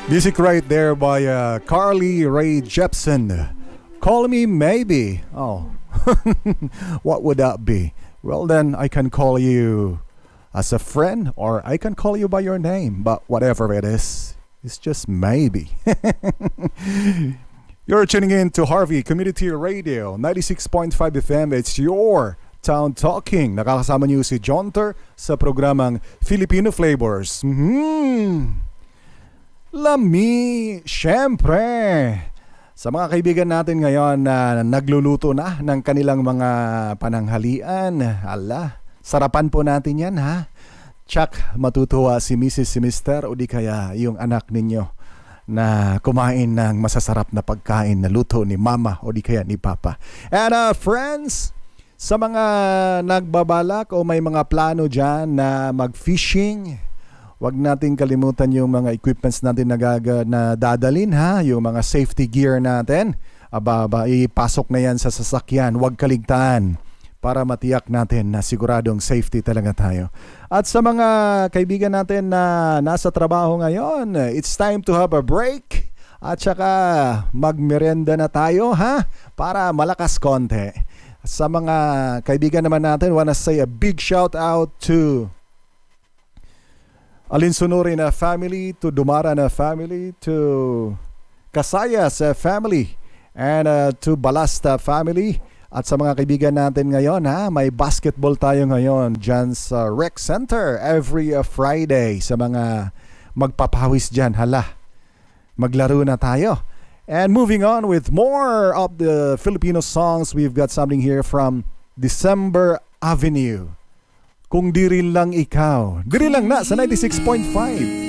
Music right there by Carly Rae Jepsen. Call me maybe. Oh, what would that be? Well, then I can call you as a friend or I can call you by your name. But whatever it is, it's just maybe. You're tuning in to Harvey Community Radio, 96.5 FM. It's your Town Talking. Nakakasama niyo si Jonter sa programang Filipino Flavors. Lami, syempre. Sa mga kaibigan natin ngayon na nagluluto na ng kanilang mga pananghalian, ala, sarapan po natin yan ha. Tsak, matutuwa si Mrs. si Mr. o di kaya yung anak ninyo na kumain ng masasarap na pagkain na luto ni Mama o di kaya ni Papa. And friends, sa mga nagbabalak o may mga plano dyan na mag-fishing, wag nating kalimutan yung mga equipments natin na dadalin ha, yung mga safety gear natin. Ipasok na yan sa sasakyan, wag kaligtaan para matiyak natin na siguradong safety talaga tayo. At sa mga kaibigan natin na nasa trabaho ngayon, it's time to have a break at saka magmerienda na tayo ha, para malakas konti. Sa mga kaibigan naman natin, wanna say a big shout out to Alinsunuri na family, to Dumara na family, to Kasayas family, and to Balasta family. At sa mga kaibigan natin ngayon, ha, may basketball tayo ngayon dyan sa Rec Center every Friday. Sa mga magpapawis dyan, hala, maglaro na tayo. And moving on with more of the Filipino songs, we've got something here from December Avenue. Kung di rin lang ikaw. Di rin lang na sa 96.5.